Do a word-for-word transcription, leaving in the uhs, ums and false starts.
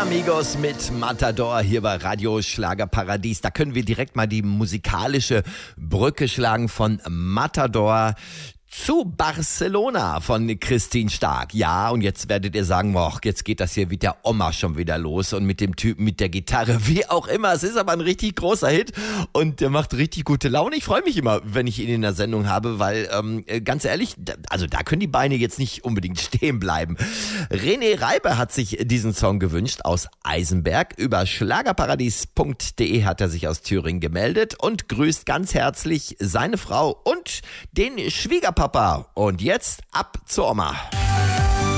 Amigos mit Matador hier bei Radio Schlagerparadies. Da können wir direkt mal die musikalische Brücke schlagen von Matador zu Barcelona von Christine Stark. Ja, und jetzt werdet ihr sagen, boah, jetzt geht das hier mit der Oma schon wieder los und mit dem Typen mit der Gitarre, wie auch immer. Es ist aber ein richtig großer Hit und der macht richtig gute Laune. Ich freue mich immer, wenn ich ihn in der Sendung habe, weil ähm, ganz ehrlich, also da können die Beine jetzt nicht unbedingt stehen bleiben. René Reiber hat sich diesen Song gewünscht aus Eisenberg. Über schlagerparadies punkt de hat er sich aus Thüringen gemeldet und grüßt ganz herzlich seine Frau und den Schwiegerpapa. Und jetzt ab zur Oma.